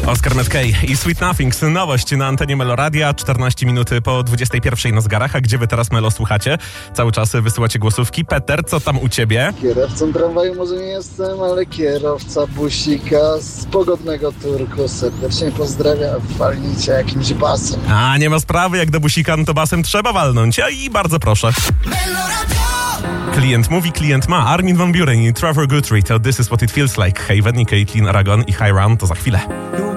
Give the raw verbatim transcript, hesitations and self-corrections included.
Oscar Mackay i Sweet Nothings. Nowość na antenie Meloradia. czternaście minut po dwudziestej pierwszej na zegarach. A gdzie wy teraz, Melo, słuchacie? Cały czas wysyłacie głosówki. Peter, co tam u ciebie? Kierowcą tramwaju może nie jestem, ale kierowca busika z pogodnego Turku serdecznie pozdrawiam. Walnijcie jakimś basem. A, nie ma sprawy, jak do busika, no to basem trzeba walnąć. A i bardzo proszę. Klient mówi, klient ma. Armin van Buuren i Trevor Guthrie to This is what it feels like. Haven i Caitlin Aragon i High Run to za chwilę.